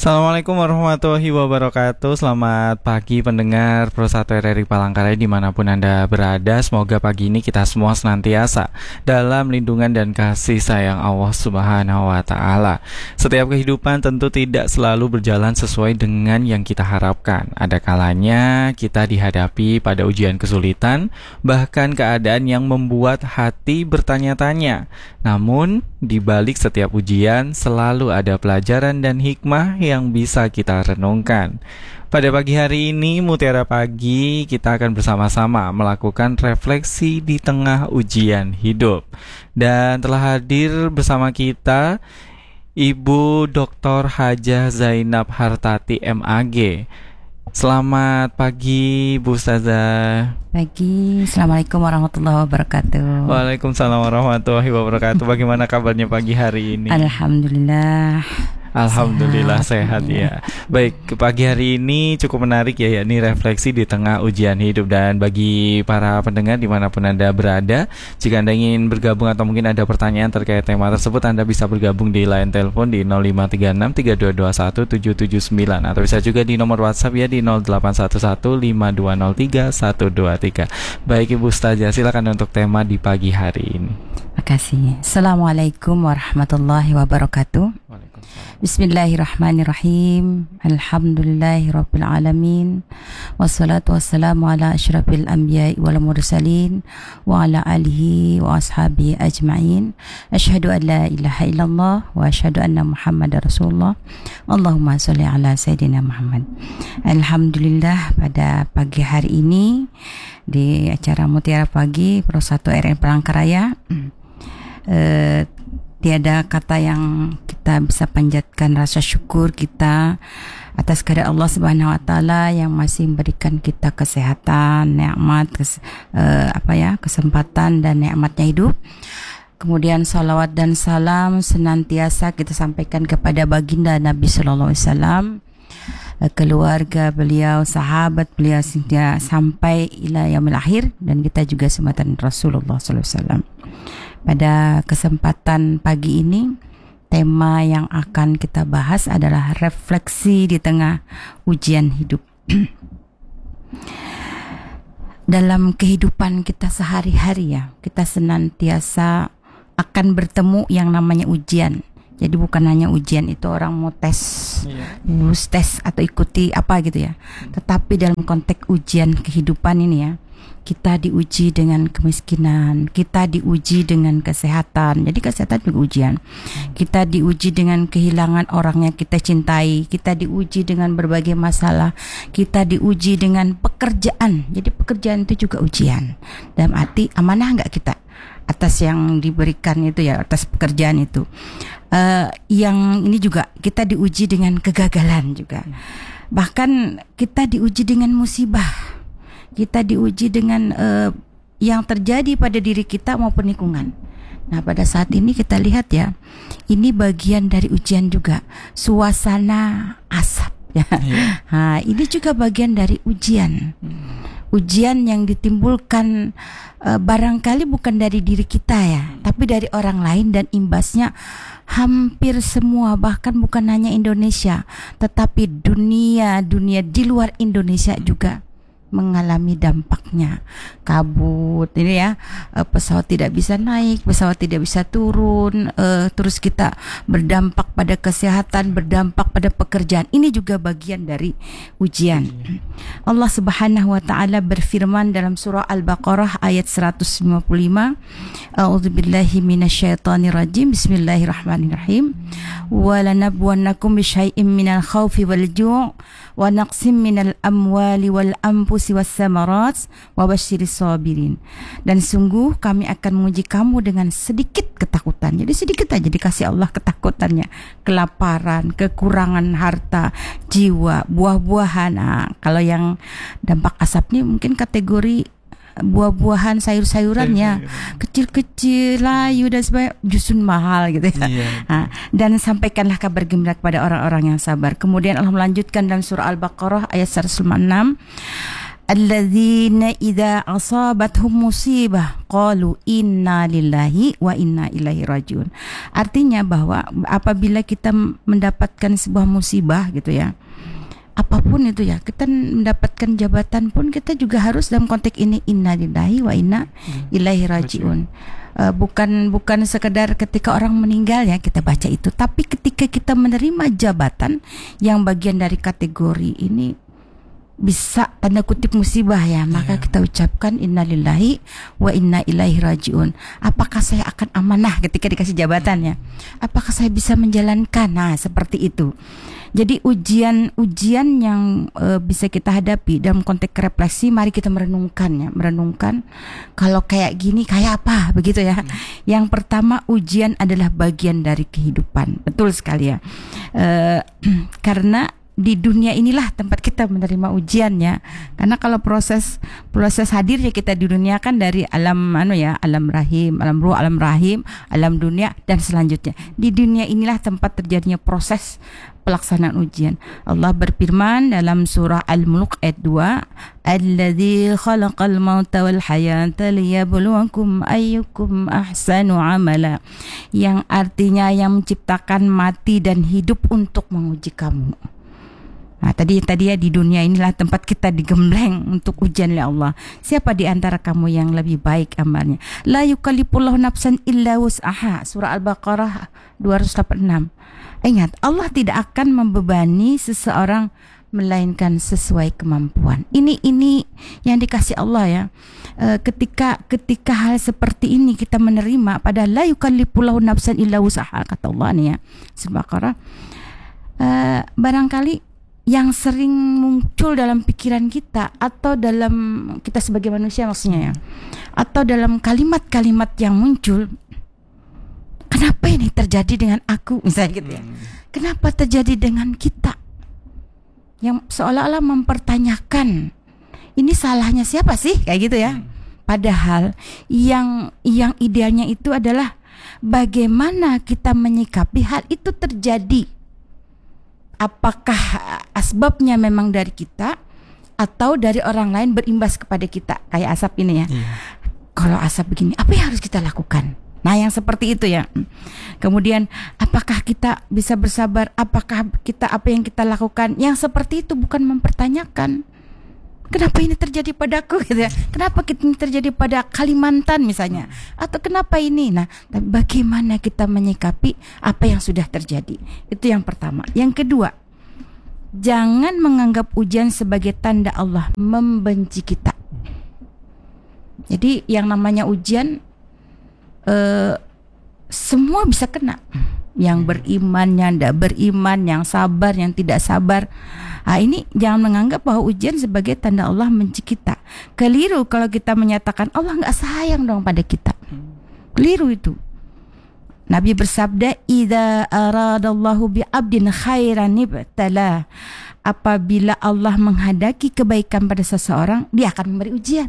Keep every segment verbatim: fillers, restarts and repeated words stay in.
Assalamualaikum warahmatullahi wabarakatuh. Selamat pagi pendengar Pro satu R R I Palangkaraya dimanapun Anda berada. Semoga pagi ini kita semua senantiasa dalam lindungan dan kasih sayang Allah Subhanahu wa Ta'ala. Setiap kehidupan tentu tidak selalu berjalan sesuai dengan yang kita harapkan. Ada kalanya kita dihadapi pada ujian kesulitan, bahkan keadaan yang membuat hati bertanya-tanya. Namun di balik setiap ujian selalu ada pelajaran dan hikmah yang bisa kita renungkan. Pada pagi hari ini, Mutiara Pagi, kita akan bersama-sama melakukan refleksi di tengah ujian hidup. Dan telah hadir bersama kita Ibu Doktor Hajah Zainab Hartati M A G. Selamat pagi Bu Ustazah. Pagi, Assalamualaikum warahmatullahi wabarakatuh. Waalaikumsalam warahmatullahi wabarakatuh. Bagaimana kabarnya pagi hari ini? Alhamdulillah. Alhamdulillah sehat, sehat ya. Baik, pagi hari ini cukup menarik ya, yakni refleksi di tengah ujian hidup. Dan bagi para pendengar dimanapun Anda berada, jika Anda ingin bergabung atau mungkin ada pertanyaan terkait tema tersebut, Anda bisa bergabung di line telepon di nol lima tiga enam tiga dua dua satu tujuh tujuh sembilan, atau bisa juga di nomor WhatsApp ya di nol delapan satu satu lima dua nol tiga satu dua tiga. Baik Ibu Ustazah, silakan untuk tema di pagi hari ini. Makasih. Assalamualaikum warahmatullahi wabarakatuh. Bismillahirrahmanirrahim. Alhamdulillahirabbil alamin. Wassalatu wassalamu ala asyrafil anbiya'i wal mursalin wa ala alihi wa ashabihi ajma'in. Asyhadu an la ilaha illallah wa asyhadu anna Muhammadar Rasulullah. Allahumma shalli ala sayidina Muhammad. Alhamdulillah, pada pagi hari ini di acara Mutiara Pagi Pro satu R R I Palangkaraya, eh, tiada kata yang kita bisa panjatkan rasa syukur kita atas kehadirat Allah Subhanahu wa Ta'ala yang masih memberikan kita kesehatan, nikmat, kes, uh, apa ya, kesempatan dan nikmatnya hidup. Kemudian salawat dan salam senantiasa kita sampaikan kepada baginda Nabi Sallallahu Alaihi Wasallam, keluarga beliau, sahabat beliau sehingga sampai ila yaumil akhir, dan kita juga sematan Rasulullah Sallallahu Alaihi Wasallam. Pada kesempatan pagi ini, tema yang akan kita bahas adalah refleksi di tengah ujian hidup. Dalam kehidupan kita sehari-hari ya, kita senantiasa akan bertemu yang namanya ujian. Jadi bukan hanya ujian itu orang mau tes, yeah. lulus tes atau ikuti apa gitu ya. Tetapi dalam konteks ujian kehidupan ini ya, kita diuji dengan kemiskinan, kita diuji dengan kesehatan. Jadi kesehatan juga ujian. Kita diuji dengan kehilangan orang yang kita cintai, kita diuji dengan berbagai masalah, kita diuji dengan pekerjaan. Jadi pekerjaan itu juga ujian. Dalam arti amanah enggak kita atas yang diberikan itu ya, atas pekerjaan itu. Uh, yang ini juga kita diuji dengan kegagalan juga. Bahkan kita diuji dengan musibah. Kita diuji dengan uh, yang terjadi pada diri kita maupun lingkungan. Nah, pada saat ini kita lihat ya, ini bagian dari ujian juga, suasana asap ya. Yeah. Nah, ini juga bagian dari ujian. Hmm. Ujian yang ditimbulkan uh, barangkali bukan dari diri kita ya, tapi dari orang lain, dan imbasnya hampir semua, bahkan bukan hanya Indonesia, tetapi dunia dunia di luar Indonesia juga mengalami dampaknya. Kabut ini ya, pesawat tidak bisa naik, pesawat tidak bisa turun, uh, terus kita berdampak pada kesehatan, berdampak pada pekerjaan. Ini juga bagian dari ujian. Allah Subhanahu wa Ta'ala berfirman dalam surah Al-Baqarah ayat seratus lima puluh lima, A'udzubillahi minasyaitonirrajim, Bismillahirrahmanirrahim. Wa lanabluwannakum bisyai'im minal khaufi wal ju' wa naqsim minal amwali wal anfusi was samarat wa basyiris sabirin. Dan sungguh kami akan menguji kamu dengan sedikit ketakutan. Jadi sedikit aja dikasih Allah ketakutannya, kelaparan, kekurangan harta, jiwa, buah-buahan. Nah, kalau yang dampak asap ini mungkin kategori buah-buahan, sayur-sayurannya kecil-kecil, layu dan sebagainya, justru mahal gitu ya. Yeah. Nah, dan sampaikanlah kabar gembira kepada orang-orang yang sabar. Kemudian Allah melanjutkan dalam surah Al-Baqarah ayat seratus lima puluh enam, alladzina idza asabathum musibah qalu inna lillahi wa inna ilaihi rajiun. Artinya bahwa apabila kita mendapatkan sebuah musibah gitu ya, apapun itu ya, kita mendapatkan jabatan pun kita juga harus dalam konteks ini inna lillahi wa inna ilaihi rajiun. Uh, bukan bukan sekedar ketika orang meninggal ya kita baca itu, tapi ketika kita menerima jabatan yang bagian dari kategori ini bisa tanda kutip musibah ya, maka yeah. kita ucapkan innalillahi wa inna ilaihi rajiun. Apakah saya akan amanah ketika dikasih jabatannya? Apakah saya bisa menjalankan? Nah, seperti itu. Jadi ujian-ujian yang e, bisa kita hadapi dalam konteks refleksi, mari kita merenungkan ya, merenungkan kalau kayak gini kayak apa begitu ya. Hmm. Yang pertama, ujian adalah bagian dari kehidupan. Betul sekali ya. E, karena di dunia inilah tempat kita menerima ujiannya. Karena kalau proses proses hadirnya kita di dunia kan dari alam anu ya, alam rahim, alam ruh, alam rahim, alam dunia dan selanjutnya. Di dunia inilah tempat terjadinya proses pelaksanaan ujian. Allah berfirman dalam surah Al-Mulk ayat dua, "Alladzi khalaqal mauta wal hayata liyabluwakum ayyukum ahsanu amala." Yang artinya yang menciptakan mati dan hidup untuk menguji kamu. Nah, tadi tadi ya di dunia inilah tempat kita digembleng untuk ujian oleh Allah. Siapa di antara kamu yang lebih baik amalnya? La yukallifullahu nafsan illa wus'aha. Surah Al-Baqarah dua ratus delapan puluh enam. Ingat, Allah tidak akan membebani seseorang melainkan sesuai kemampuan. Ini ini yang dikasih Allah ya. E, ketika ketika hal seperti ini kita menerima, padahal la yukallifullahu nafsan illa wus'aha kata Allah nih ya. Surah Al-Baqarah. E, barangkali yang sering muncul dalam pikiran kita atau dalam kita sebagai manusia maksudnya ya, atau dalam kalimat-kalimat yang muncul, kenapa ini terjadi dengan aku misalnya gitu ya, kenapa terjadi dengan kita, yang seolah-olah mempertanyakan ini salahnya siapa sih kayak gitu ya. Padahal yang yang idealnya itu adalah bagaimana kita menyikapi hal itu terjadi. Apakah asbabnya memang dari kita atau dari orang lain berimbas kepada kita, kayak asap ini ya. Iya. Kalau asap begini, apa yang harus kita lakukan? Nah, yang seperti itu ya. Kemudian, apakah kita bisa bersabar? Apakah kita apa yang kita lakukan? Yang seperti itu bukan mempertanyakan kenapa ini terjadi padaku gitu ya. Kenapa ini terjadi pada Kalimantan misalnya? Atau kenapa ini? Nah, tapi bagaimana kita menyikapi apa yang sudah terjadi? Itu yang pertama. Yang kedua, jangan menganggap ujian sebagai tanda Allah membenci kita. Jadi yang namanya ujian eh, semua bisa kena. Yang beriman, yang tidak beriman, yang sabar, yang tidak sabar. Nah, ini jangan menganggap bahwa ujian sebagai tanda Allah benci kita. Keliru kalau kita menyatakan Allah nggak sayang dong pada kita. Keliru itu. Nabi bersabda, "Idza aradallahu bi'abdin khairan ibtala." Apabila Allah menghendaki kebaikan pada seseorang, Dia akan memberi ujian.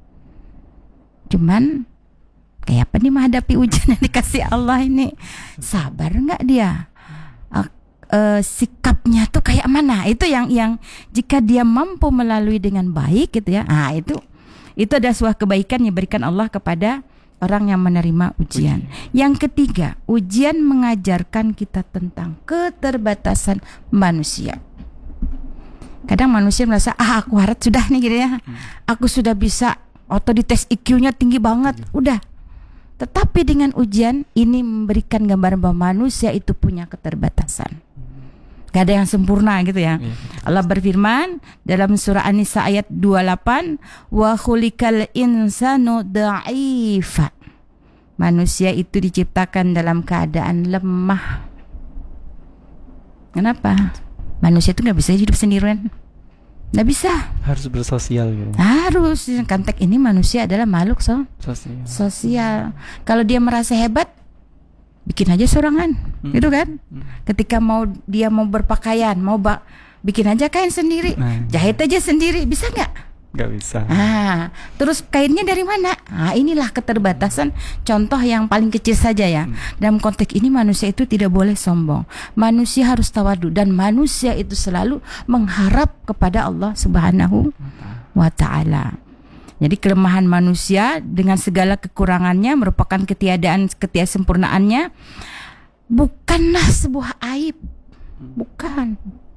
Cuman kayak apa nih menghadapi ujian yang dikasih Allah ini? Sabar nggak dia? Uh, sikapnya tuh kayak mana? Itu yang yang jika dia mampu melalui dengan baik gitu ya. Ah itu itu ada sebuah kebaikan yang diberikan Allah kepada orang yang menerima ujian. Yang ketiga, ujian mengajarkan kita tentang keterbatasan manusia. Kadang manusia merasa ah aku harap sudah nih gitu ya. Aku sudah bisa, atau di tes I Q-nya tinggi banget, udah. Tetapi dengan ujian ini memberikan gambaran bahwa manusia itu punya keterbatasan. Gak ada yang sempurna gitu ya. Yeah. Allah berfirman dalam surah An-Nisa ayat dua puluh delapan, wa khuliqal insanu dha'ifa. Manusia itu diciptakan dalam keadaan lemah. Kenapa? Manusia itu gak bisa hidup sendirian. Gak bisa. Harus bersosial gitu. Harus. Konteks ini manusia adalah makhluk so sosial. Sosial. Kalau dia merasa hebat, bikin aja sorangan, hmm. gitu kan? Hmm. Ketika mau dia mau berpakaian, mau bak, bikin aja kain sendiri, nah, jahit aja sendiri, bisa nggak? Nggak bisa. Ah, terus kainnya dari mana? Ah, inilah keterbatasan. Contoh yang paling kecil saja ya. Hmm. Dalam konteks ini manusia itu tidak boleh sombong. Manusia harus tawadu dan manusia itu selalu mengharap kepada Allah Subhanahu wa ta'ala. Jadi kelemahan manusia dengan segala kekurangannya merupakan ketiadaan ketidaksempurnaannya bukanlah sebuah aib. Bukan.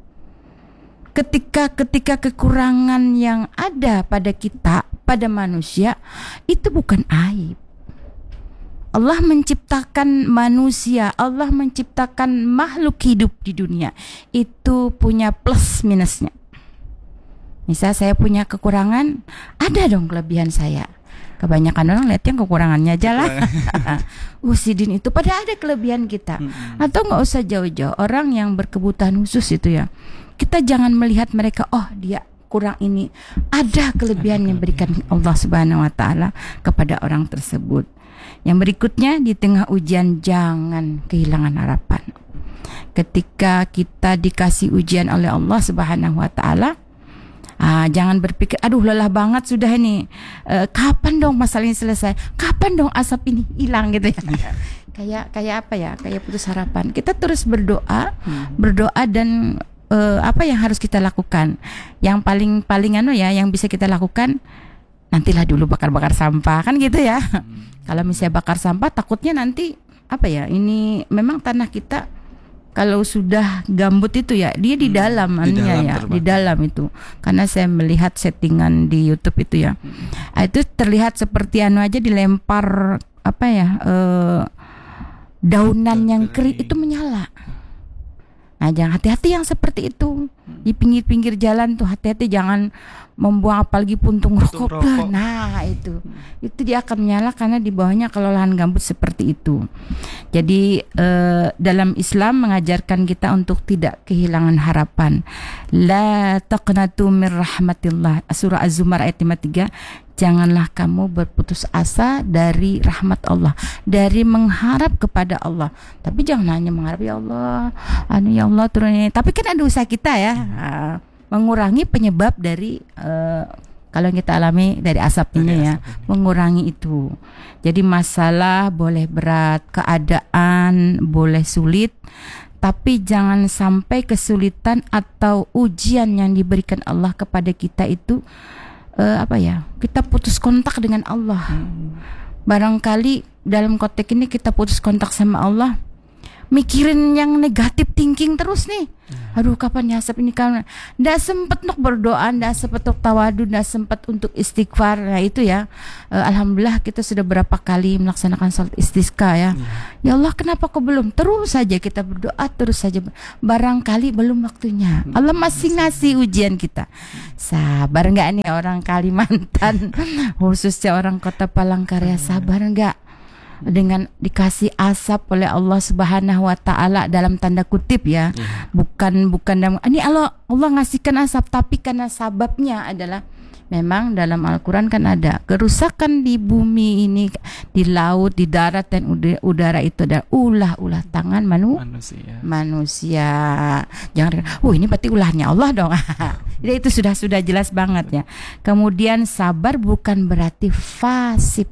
Ketika ketika kekurangan yang ada pada kita, pada manusia, itu bukan aib. Allah menciptakan manusia, Allah menciptakan makhluk hidup di dunia. Itu punya plus minusnya. Misal saya punya kekurangan, ada dong kelebihan saya. Kebanyakan orang lihat yang kekurangannya aja lah. uh, si Din itu pada ada kelebihan kita. Mm-hmm. Atau gak usah jauh-jauh, orang yang berkebutuhan khusus itu ya, kita jangan melihat mereka, oh dia kurang ini. Ada kelebihan yang berikan Allah Subhanahu Wa Taala kepada orang tersebut. Yang berikutnya, di tengah ujian jangan kehilangan harapan. Ketika kita dikasih ujian oleh Allah Subhanahu Wa Taala, Ah, jangan berpikir, aduh lelah banget sudah ini. Uh, kapan dong masalah ini selesai? Kapan dong asap ini hilang gitu ya? kayak kayak apa ya? Kayak putus harapan. Kita terus berdoa, hmm. berdoa dan uh, apa yang harus kita lakukan? Yang paling paling anu ya, yang bisa kita lakukan, nantilah dulu bakar-bakar sampah kan gitu ya. Hmm. Kalau misalnya bakar sampah, takutnya nanti apa ya? Ini memang tanah kita. Kalau sudah gambut itu ya, dia di dalam hmm, anunya ya, terbakar. Di dalam itu. Karena saya melihat settingan di YouTube itu ya, hmm. itu terlihat seperti anu aja dilempar apa ya, uh, daunan yang kering itu menyala. Nah, jangan hati-hati yang seperti itu di pinggir-pinggir jalan tuh, hati-hati jangan membuang apalagi puntung rokok. rokok. Nah itu, itu dia akan menyala karena di bawahnya kalau lahan gambut seperti itu. Jadi eh, dalam Islam mengajarkan kita untuk tidak kehilangan harapan. La taqnatu min rahmatillah. Surah Az-Zumar ayat lima puluh tiga. Janganlah kamu berputus asa dari rahmat Allah, dari mengharap kepada Allah. Tapi jangan hanya mengharap ya Allah, anu ya Allah turun ini. Tapi kan ada usaha kita ya, uh, mengurangi penyebab dari uh, kalau yang kita alami dari asap ini ya, mengurangi itu. Jadi masalah boleh berat, keadaan boleh sulit, tapi jangan sampai kesulitan atau ujian yang diberikan Allah kepada kita itu Uh, apa ya, kita putus kontak dengan Allah. hmm. Barangkali dalam konteks ini kita putus kontak sama Allah, mikirin yang negatif thinking terus nih. Aduh kapan ya asap ini kan. Nggak sempat untuk berdoa, nggak sempat untuk tawadu, nggak sempat untuk istighfar. Nah itu ya, uh, alhamdulillah kita sudah berapa kali melaksanakan salat istisqa ya. hmm. Ya Allah kenapa kok belum? Terus saja kita berdoa, terus saja. Barangkali belum waktunya. Allah masih ngasih ujian kita. Sabar nggak nih orang Kalimantan, khususnya orang Kota Palangkaraya, sabar nggak? Dengan dikasih asap oleh Allah Subhanahu Wa Taala dalam tanda kutip ya, yeah. bukan bukan dalam, ini Allah Allah ngasihkan asap, tapi karena sababnya adalah memang dalam Al-Quran kan ada kerusakan di bumi ini, di laut, di darat dan udara itu ada ulah-ulah tangan manu manusia. Manusia. Jangan, oh ini berarti ulahnya Allah dong. Jadi itu sudah sudah jelas banget ya. Kemudian sabar bukan berarti fasib.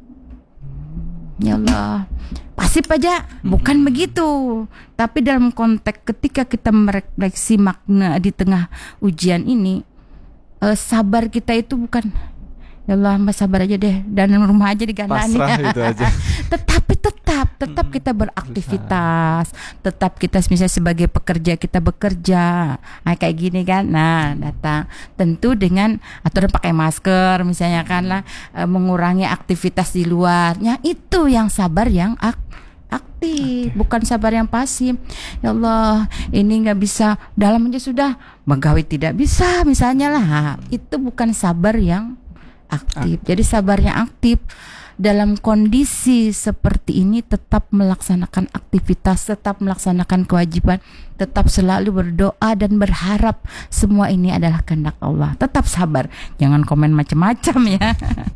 Ya Allah, pasif aja, bukan hmm. begitu. Tapi dalam konteks ketika kita merefleksi makna di tengah ujian ini, uh, sabar kita itu bukan ya Allah, mbak sabar aja deh, dan rumah aja digandani. Pasrah itu aja. Tetapi tetap, tetap hmm. kita beraktivitas, tetap kita misalnya sebagai pekerja kita bekerja, nah, kayak gini kan. Nah datang tentu dengan aturan pakai masker misalnya kan lah, e, mengurangi aktivitas di luarnya, itu yang sabar yang ak aktif, bukan sabar yang pasif. Ya Allah, ini nggak bisa, dalam aja sudah, begawi tidak bisa misalnya lah, itu bukan sabar yang aktif. Jadi sabar yang aktif dalam kondisi seperti ini tetap melaksanakan aktivitas, tetap melaksanakan kewajiban, tetap selalu berdoa dan berharap semua ini adalah kehendak Allah. Tetap sabar, jangan komen macam-macam ya.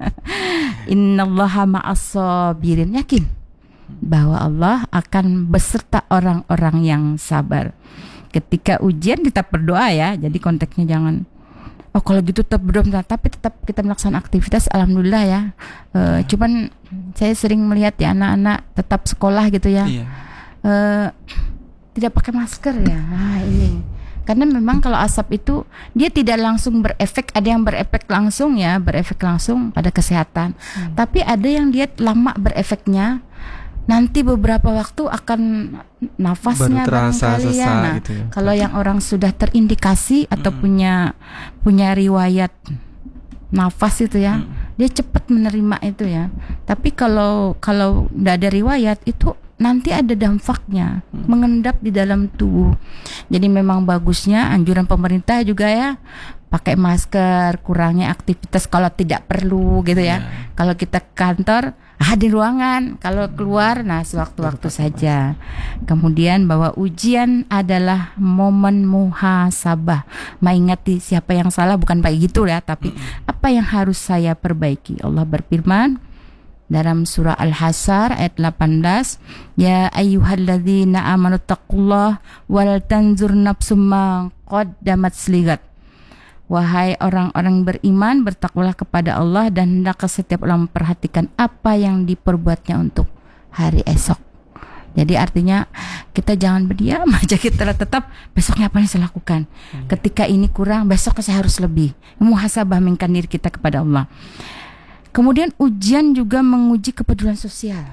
Innallaha ma'as-sabirin, yakin bahwa Allah akan beserta orang-orang yang sabar. Ketika ujian tetap berdoa ya. Jadi konteksnya jangan, oh kalau gitu tetap berdoa, tapi tetap kita melaksanakan aktivitas, alhamdulillah ya. E, cuman saya sering melihat ya anak-anak tetap sekolah gitu ya, iya. e, tidak pakai masker ya. Nah, ini Karena memang kalau asap itu dia tidak langsung berefek, ada yang berefek langsung ya, berefek langsung pada kesehatan. Hmm. Tapi ada yang dia lama berefeknya, nanti beberapa waktu akan nafasnya barangkali ya. Nah, gitu ya. Kalau yang orang sudah terindikasi atau hmm. punya punya riwayat nafas itu ya, hmm. dia cepat menerima itu ya. Tapi kalau kalau tidak ada riwayat itu nanti ada dampaknya, hmm. mengendap di dalam tubuh. Jadi memang bagusnya anjuran pemerintah juga ya, pakai masker, kurangi aktivitas kalau tidak perlu gitu ya. Yeah. Kalau kita kantor, ah di ruangan. Kalau keluar, nah sewaktu-waktu saja. Kemudian bahwa ujian adalah momen muhasabah, mengingati siapa yang salah, bukan kayak gitu ya, tapi hmm. apa yang harus saya perbaiki. Allah berfirman dalam surah Al-Hasr ayat delapan belas, ya ayyuhalladzina amanu taqullaha wal tanzur nafsum ma qaddamat ligat. Wahai orang-orang beriman, bertakwalah kepada Allah dan hendaklah setiap orang memperhatikan apa yang diperbuatnya untuk hari esok. Jadi artinya kita jangan berdiam aja, kita tetap besoknya apa yang saya lakukan. Hmm. Ketika ini kurang, besok saya harus lebih. Muhasabah mengingatkan diri kita kepada Allah. Kemudian ujian juga menguji kepedulian sosial.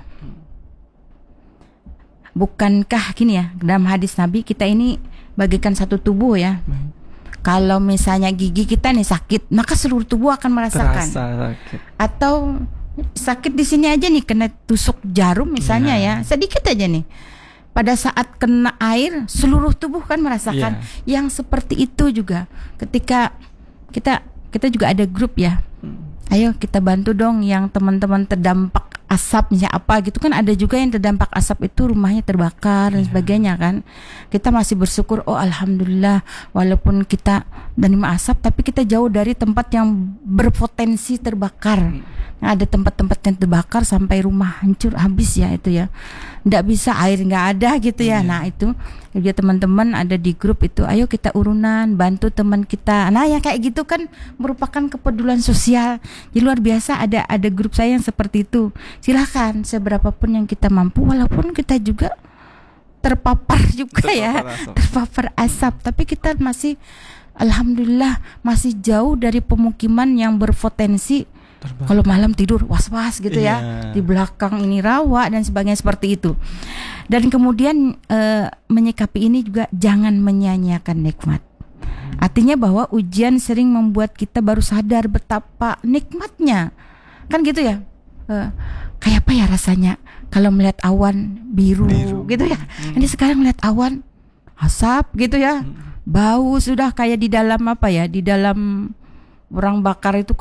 Bukankah gini ya, dalam hadis Nabi kita ini bagikan satu tubuh ya. Hmm. Kalau misalnya gigi kita nih sakit, maka seluruh tubuh akan merasakan. Terasa sakit. Atau sakit di sini aja nih, kena tusuk jarum misalnya yeah. ya, sedikit aja nih. Pada saat kena air, seluruh tubuh kan merasakan. Yeah. Yang seperti itu juga. Ketika kita kita juga ada grup ya. Hmm. Ayo kita bantu dong yang teman-teman terdampak asap misalnya apa gitu kan, ada juga yang terdampak asap itu rumahnya terbakar dan yeah. sebagainya kan. Kita masih bersyukur, oh alhamdulillah walaupun kita menerima asap tapi kita jauh dari tempat yang berpotensi terbakar. Nah, ada tempat-tempat yang terbakar sampai rumah hancur habis ya itu ya. Nggak bisa, air nggak ada gitu ya. Yeah. Nah itu juga teman-teman ada di grup itu, ayo kita urunan bantu teman kita. Nah yang kayak gitu kan merupakan kepedulian sosial. Jadi luar biasa, ada ada grup saya yang seperti itu. Silahkan seberapapun yang kita mampu, walaupun kita juga terpapar juga terpapar ya asap. terpapar asap, tapi kita masih alhamdulillah masih jauh dari pemukiman yang berpotensi. Terbang. Kalau malam tidur was-was gitu ya, yeah. di belakang ini rawa dan sebagainya seperti itu. Dan kemudian e, menyikapi ini juga jangan menyia-nyiakan nikmat. Artinya bahwa ujian sering membuat kita baru sadar betapa nikmatnya. Kan gitu ya. E, kayak apa ya rasanya kalau melihat awan biru, biru. gitu ya. Hmm. Ini sekarang melihat awan asap gitu ya. Hmm. Bau sudah kayak di dalam apa ya? Di dalam orang bakar itu